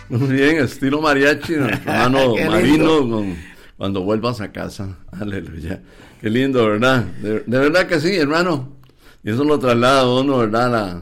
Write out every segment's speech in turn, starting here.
Muy bien, estilo mariachi, nuestro hermano Marino, cuando vuelvas a casa. Aleluya. Qué lindo, ¿verdad? De verdad que sí, hermano. Y eso lo traslada a uno, ¿verdad?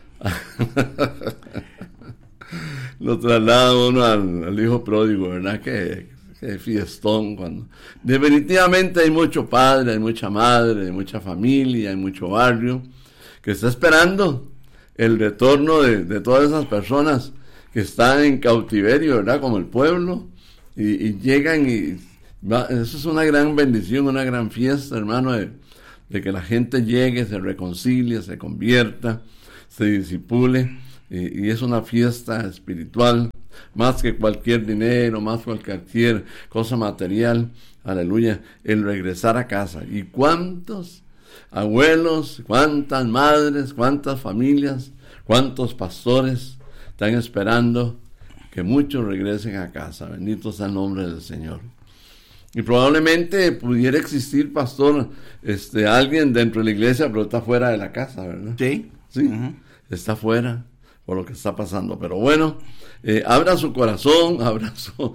Lo traslada a uno al hijo pródigo, ¿verdad? Que fiestón. Cuando definitivamente hay mucho padre, hay mucha madre, hay mucha familia, hay mucho barrio que está esperando el retorno de todas esas personas que están en cautiverio, ¿verdad? Como el pueblo, y llegan eso es una gran bendición, una gran fiesta, hermano, de que la gente llegue, se reconcilie, se convierta, se disipule, y es una fiesta espiritual, más que cualquier dinero, más que cualquier cosa material, aleluya, el regresar a casa. ¿Y cuántos abuelos, cuántas madres, cuántas familias, cuántos pastores están esperando que muchos regresen a casa? Bendito sea el nombre del Señor. Y probablemente pudiera existir, pastor, alguien dentro de la iglesia, pero está fuera de la casa, ¿verdad? Sí. Sí, está fuera por lo que está pasando. Pero bueno, abra su corazón, abra su...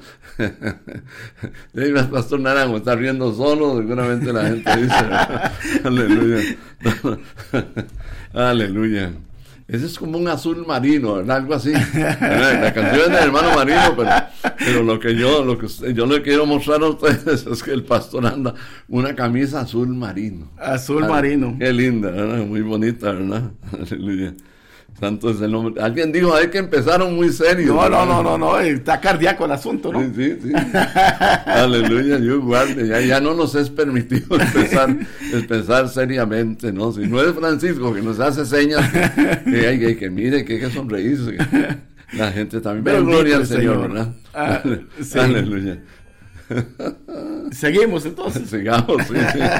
El pastor Naranjo está riendo solo, seguramente la gente dice, aleluya. Aleluya. Ese es como un azul marino, ¿verdad? Algo así. La canción es del hermano Marino, pero lo que yo le quiero mostrar a ustedes es que el pastor anda una camisa azul marino. Azul marino. Qué linda, ¿verdad? Muy bonita, ¿verdad? Aleluya. Santo es el nombre. Alguien dijo ahí que empezaron muy serios. No, está cardíaco el asunto, ¿no? Sí. Aleluya, Dios guarde. Ya no nos es permitido empezar seriamente, ¿no? Si no es Francisco que nos hace señas que mire, que hay que sonreírse. La gente también. Pero gloria al Señor, ¿verdad? Sí. Aleluya. Seguimos entonces. Sigamos, sí.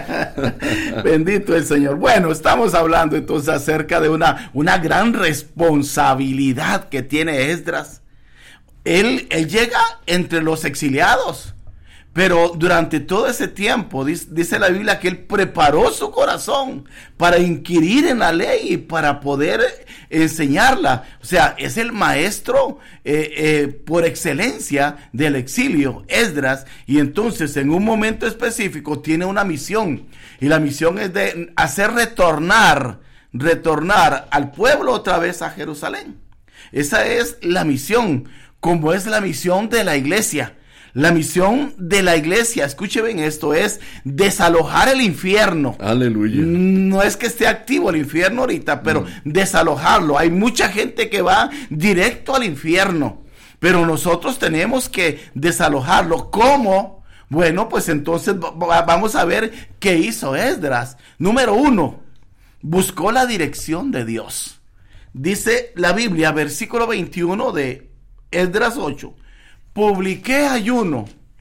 Bendito el Señor. Bueno, estamos hablando entonces acerca de una gran responsabilidad que tiene Esdras. Él llega entre los exiliados, pero durante todo ese tiempo dice la Biblia que él preparó su corazón para inquirir en la ley y para poder enseñarla. O sea, es el maestro por excelencia del exilio, Esdras, y entonces en un momento específico tiene una misión, y la misión es de hacer retornar al pueblo otra vez a Jerusalén. Esa es la misión, como es la misión de la iglesia. La misión de la iglesia, escuche bien esto, es desalojar el infierno. Aleluya. No es que esté activo el infierno ahorita, pero desalojarlo. Hay mucha gente que va directo al infierno, pero nosotros tenemos que desalojarlo. ¿Cómo? Bueno, pues entonces vamos a ver qué hizo Esdras. Número 1, buscó la dirección de Dios. Dice la Biblia, versículo 21 de Esdras 8. Publiqué ayuno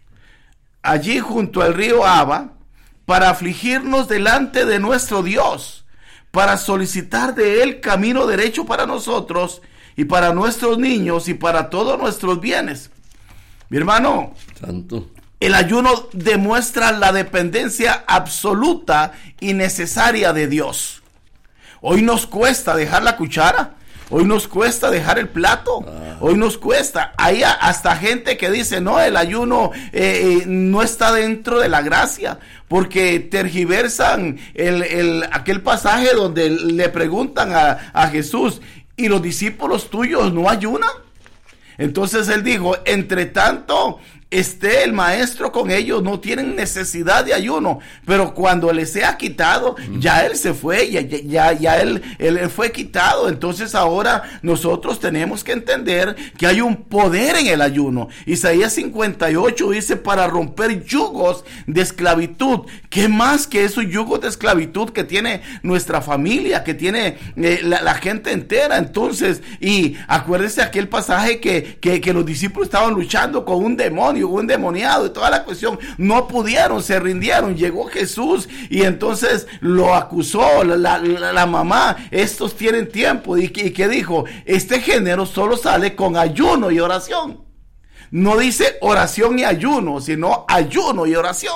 allí junto al río Aba para afligirnos delante de nuestro Dios, para solicitar de él camino derecho para nosotros y para nuestros niños y para todos nuestros bienes. Mi hermano, santo, el ayuno demuestra la dependencia absoluta y necesaria de Dios. Hoy nos cuesta dejar la cuchara. Hoy nos cuesta dejar el plato, hoy nos cuesta. Hay hasta gente que dice, no, el ayuno no está dentro de la gracia, porque tergiversan aquel pasaje donde le preguntan a Jesús, ¿y los discípulos tuyos no ayunan? Entonces él dijo, entre tanto esté el maestro con ellos, no tienen necesidad de ayuno, pero cuando les sea quitado, ya él se fue, ya él fue quitado. Entonces ahora nosotros tenemos que entender que hay un poder en el ayuno. Isaías 58 dice, para romper yugos de esclavitud. ¿Qué más que esos yugos de esclavitud que tiene nuestra familia, que tiene la gente entera? Entonces, y acuérdese aquel pasaje que los discípulos estaban luchando con un demonio, un endemoniado y toda la cuestión, no pudieron, se rindieron. Llegó Jesús y entonces lo acusó la mamá. Estos tienen tiempo. ¿Y qué dijo? Este género solo sale con ayuno y oración. No dice oración y ayuno, sino ayuno y oración.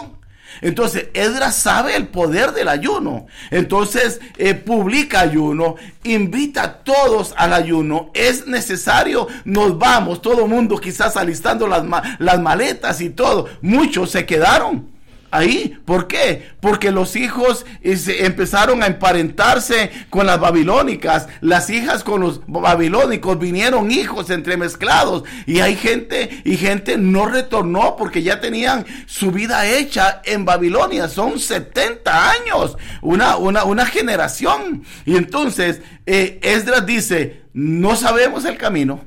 Entonces, Esdras sabe el poder del ayuno. Entonces, publica ayuno, invita a todos al ayuno. Es necesario, nos vamos, todo el mundo quizás alistando las maletas y todo. Muchos se quedaron ahí. ¿Por qué? Porque los hijos empezaron a emparentarse con las babilónicas, las hijas con los babilónicos, vinieron hijos entremezclados, y hay gente, y gente no retornó porque ya tenían su vida hecha en Babilonia. Son 70 años, una generación. Y entonces Esdras dice: no sabemos el camino,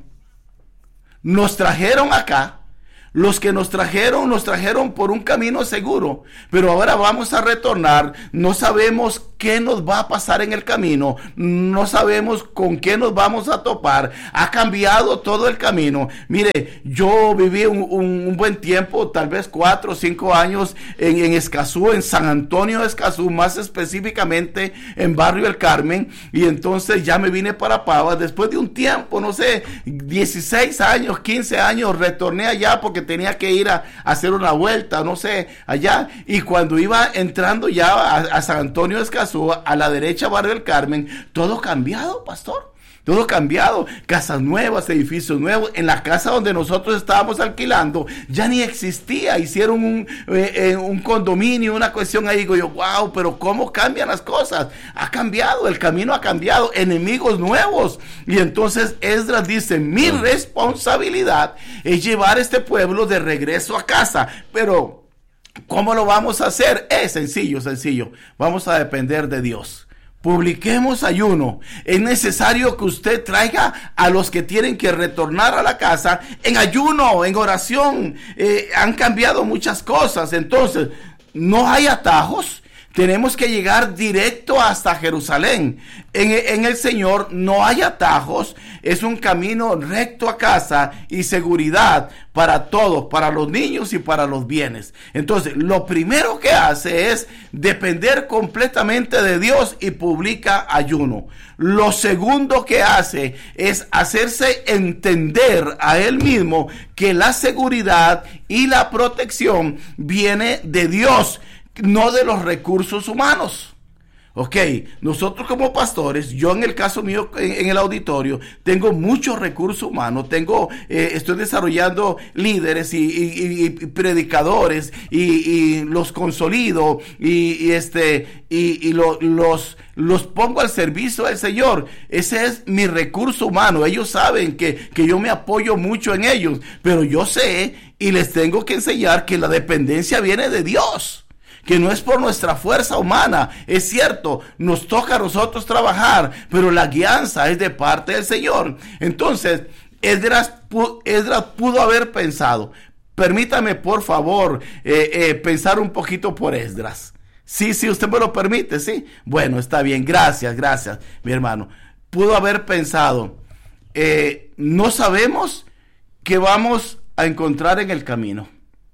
nos trajeron acá. Los que nos trajeron por un camino seguro, pero ahora vamos a retornar. No sabemos qué nos va a pasar en el camino, no sabemos con qué nos vamos a topar. Ha cambiado todo el camino. Mire, yo viví un buen tiempo, tal vez 4 o 5 años en Escazú, en San Antonio de Escazú, más específicamente en Barrio El Carmen, y entonces ya me vine para Pavas. Después de un tiempo, no sé, 16 años, 15 años, retorné allá porque tenía que ir a hacer una vuelta, no sé, allá. Y cuando iba entrando ya a San Antonio de Escazú, a la derecha Barrio El Carmen, todo cambiado, pastor. Todo cambiado, casas nuevas, edificios nuevos. En la casa donde nosotros estábamos alquilando ya ni existía, hicieron un condominio, una cuestión ahí. Digo yo, wow, pero cómo cambian las cosas. Ha cambiado, el camino ha cambiado, enemigos nuevos. Y entonces Esdras dice: mi responsabilidad es llevar a este pueblo de regreso a casa. Pero ¿cómo lo vamos a hacer? Es sencillo. Vamos a depender de Dios. Publiquemos ayuno. Es necesario que usted traiga a los que tienen que retornar a la casa en ayuno, en oración. Han cambiado muchas cosas. Entonces, no hay atajos. Tenemos que llegar directo hasta Jerusalén. En el Señor no hay atajos. Es un camino recto a casa y seguridad para todos, para los niños y para los bienes. Entonces, lo primero que hace es depender completamente de Dios y publica ayuno. Lo segundo que hace es hacerse entender a él mismo que la seguridad y la protección viene de Dios, no de los recursos humanos. Ok, nosotros como pastores, yo en el caso mío en el auditorio, tengo muchos recursos humanos, estoy desarrollando líderes y predicadores y los consolido los pongo al servicio del Señor. Ese es mi recurso humano. Ellos saben que yo me apoyo mucho en ellos, pero yo sé y les tengo que enseñar que la dependencia viene de Dios, que no es por nuestra fuerza humana. Es cierto, nos toca a nosotros trabajar, pero la guianza es de parte del Señor. Entonces, Esdras pudo haber pensado. Permítame, por favor, pensar un poquito por Esdras. Sí, usted me lo permite, sí. Bueno, está bien, gracias, mi hermano. Pudo haber pensado, no sabemos qué vamos a encontrar en el camino.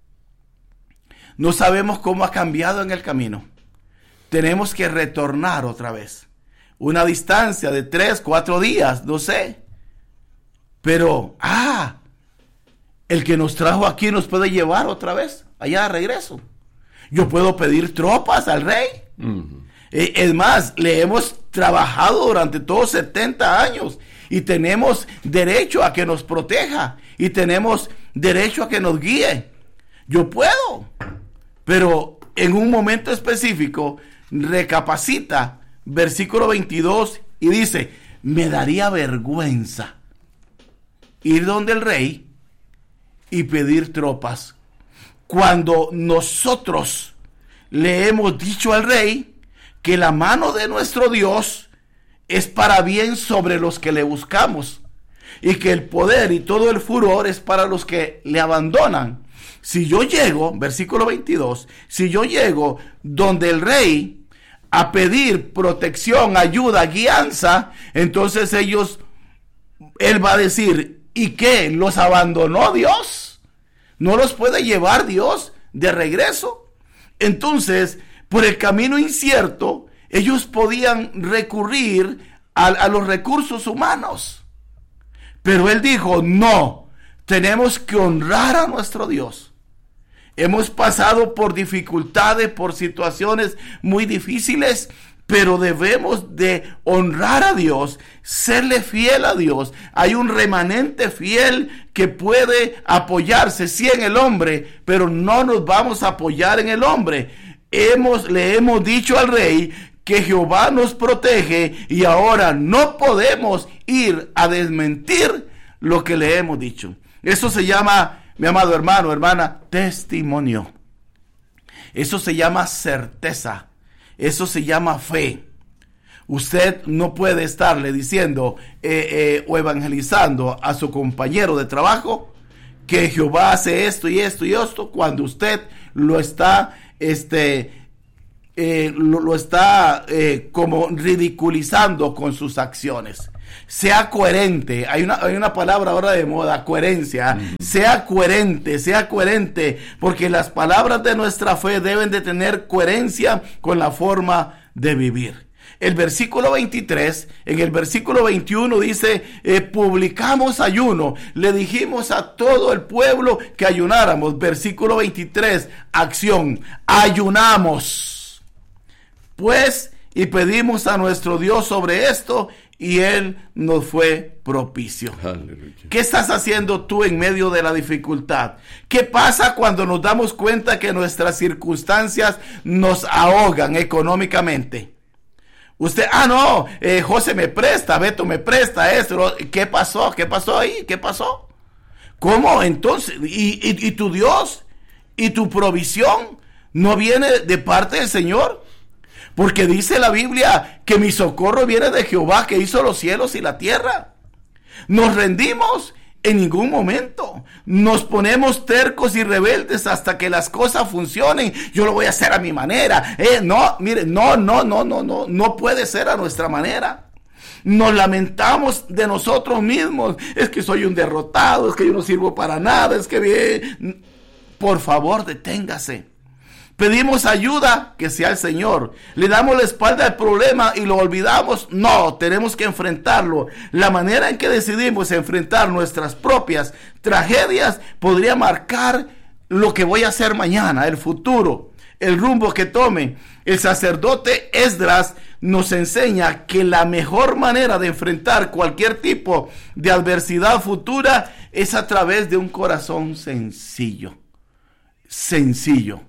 No sabemos cómo ha cambiado en el camino. Tenemos que retornar otra vez. Una distancia de 3, 4 días, no sé. Pero, el que nos trajo aquí nos puede llevar otra vez, allá de regreso. Yo puedo pedir tropas al rey. Uh-huh. Es más, le hemos trabajado durante todos 70 años y tenemos derecho a que nos proteja y tenemos derecho a que nos guíe. Yo puedo. Pero en un momento específico recapacita, versículo 22, y dice: me daría vergüenza ir donde el rey y pedir tropas, cuando nosotros le hemos dicho al rey que la mano de nuestro Dios es para bien sobre los que le buscamos, y que el poder y todo el furor es para los que le abandonan. Si yo llego, versículo 22, si yo llego donde el rey a pedir protección, ayuda, guianza, entonces él va a decir: ¿y qué? ¿Los abandonó Dios? ¿No los puede llevar Dios de regreso? Entonces, por el camino incierto, ellos podían recurrir a los recursos humanos. Pero él dijo: no, tenemos que honrar a nuestro Dios. Hemos pasado por dificultades, por situaciones muy difíciles, pero debemos de honrar a Dios, serle fiel a Dios. Hay un remanente fiel que puede apoyarse, sí, en el hombre, pero no nos vamos a apoyar en el hombre. Le hemos dicho al rey que Jehová nos protege y ahora no podemos ir a desmentir lo que le hemos dicho. Eso se llama, mi amado hermano, hermana, testimonio. Eso se llama certeza. Eso se llama fe. Usted no puede estarle diciendo o evangelizando a su compañero de trabajo que Jehová hace esto y esto y esto cuando usted lo está como ridiculizando con sus acciones. Sea coherente. Hay una palabra ahora de moda, coherencia. Sea coherente, porque las palabras de nuestra fe deben de tener coherencia con la forma de vivir. El versículo 23, en el versículo 21 dice, publicamos ayuno, le dijimos a todo el pueblo que ayunáramos. Versículo 23, acción, ayunamos, pues, y pedimos a nuestro Dios sobre esto, y Él nos fue propicio. Aleluya. ¿Qué estás haciendo tú en medio de la dificultad? ¿Qué pasa cuando nos damos cuenta que nuestras circunstancias nos ahogan económicamente? Usted, no, José me presta, Beto me presta esto. ¿Qué pasó? ¿Qué pasó ahí? ¿Qué pasó? ¿Cómo entonces? ¿Y tu Dios? ¿Y tu provisión no viene de parte del Señor? Porque dice la Biblia que mi socorro viene de Jehová, que hizo los cielos y la tierra. Nos rendimos en ningún momento. Nos ponemos tercos y rebeldes hasta que las cosas funcionen. Yo lo voy a hacer a mi manera. No puede ser a nuestra manera. Nos lamentamos de nosotros mismos. Es que soy un derrotado, es que yo no sirvo para nada, es que bien. Por favor, deténgase. Pedimos ayuda, que sea el Señor. Le damos la espalda al problema y lo olvidamos. No, tenemos que enfrentarlo. La manera en que decidimos enfrentar nuestras propias tragedias podría marcar lo que voy a hacer mañana, el futuro, el rumbo que tome. El sacerdote Esdras nos enseña que la mejor manera de enfrentar cualquier tipo de adversidad futura es a través de un corazón sencillo. Sencillo.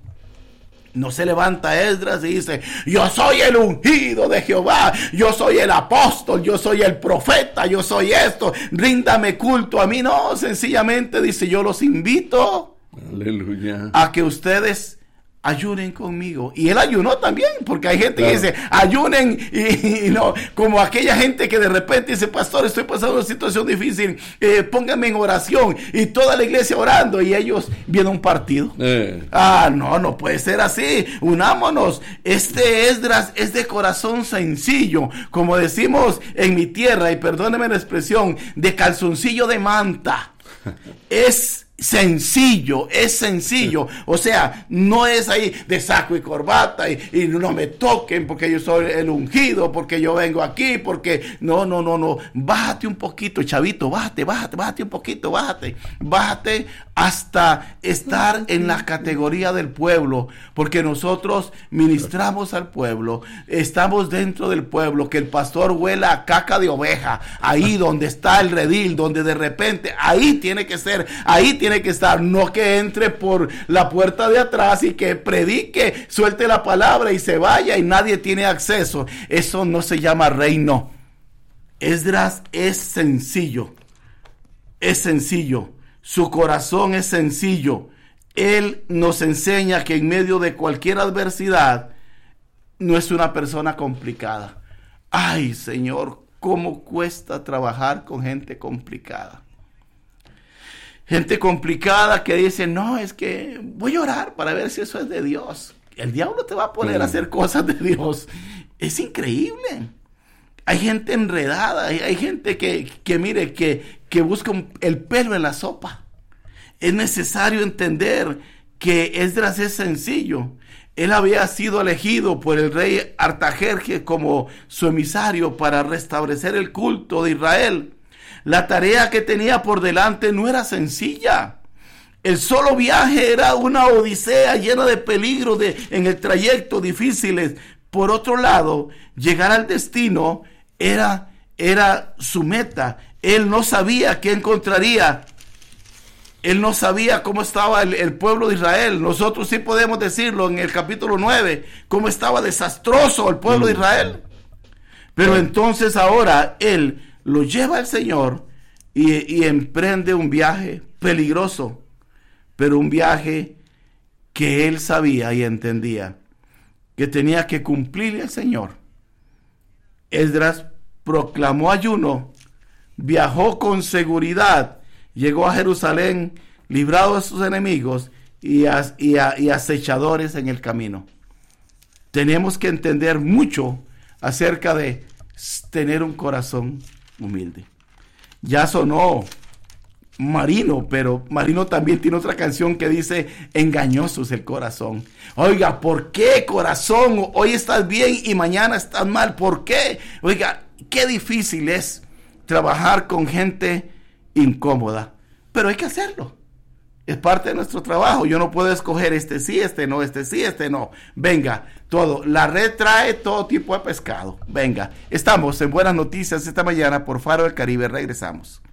No se levanta Esdras y dice, yo soy el ungido de Jehová, yo soy el apóstol, yo soy el profeta, yo soy esto, ríndame culto a mí. No, sencillamente dice, yo los invito, aleluya, a que ustedes ayunen conmigo. Y él ayunó también, porque hay gente que dice, ayunen, y no, como aquella gente que de repente dice, pastor, estoy pasando una situación difícil, pónganme en oración, y toda la iglesia orando, y ellos vienen un partido. No puede ser así. Unámonos. Este Esdras es de corazón sencillo, como decimos en mi tierra, y perdónenme la expresión, de calzoncillo de manta. Es sencillo, o sea, no es ahí de saco y corbata y no me toquen porque yo soy el ungido, porque yo vengo aquí, porque no, bájate un poquito, chavito, bájate un poquito, bájate hasta estar en la categoría del pueblo, porque nosotros ministramos al pueblo, estamos dentro del pueblo, que el pastor huela a caca de oveja, ahí donde está el redil, donde de repente, ahí tiene que estar, no que entre por la puerta de atrás y que predique, suelte la palabra y se vaya y nadie tiene acceso. Eso no se llama reino. Esdras es sencillo, su corazón es sencillo. Él nos enseña que en medio de cualquier adversidad no es una persona complicada. Ay, Señor, cómo cuesta trabajar con gente complicada. Gente complicada que dice, no, es que voy a orar para ver si eso es de Dios. El diablo te va a poner a hacer cosas de Dios. Es increíble. Hay gente enredada, hay gente que busca el pelo en la sopa. Es necesario entender que Esdras es sencillo. Él había sido elegido por el rey Artajerjes como su emisario para restablecer el culto de Israel. La tarea que tenía por delante no era sencilla. El solo viaje era una odisea llena de peligros en el trayecto, difíciles. Por otro lado, llegar al destino era su meta. Él no sabía qué encontraría. Él no sabía cómo estaba el pueblo de Israel. Nosotros sí podemos decirlo en el capítulo 9, cómo estaba desastroso el pueblo de Israel. Pero entonces ahora él lo lleva al Señor y emprende un viaje peligroso, pero un viaje que él sabía y entendía que tenía que cumplirle al Señor. Esdras proclamó ayuno, viajó con seguridad, llegó a Jerusalén librado de sus enemigos y acechadores en el camino. Tenemos que entender mucho acerca de tener un corazón humilde. Ya sonó Marino, pero Marino también tiene otra canción que dice: engañoso es el corazón. Oiga, ¿por qué, corazón? Hoy estás bien y mañana estás mal. ¿Por qué? Oiga, qué difícil es trabajar con gente incómoda, pero hay que hacerlo. Es parte de nuestro trabajo. Yo no puedo escoger este sí, este no, este sí, este no. Venga, todo. La red trae todo tipo de pescado. Venga, estamos en Buenas Noticias esta mañana por Faro del Caribe. Regresamos.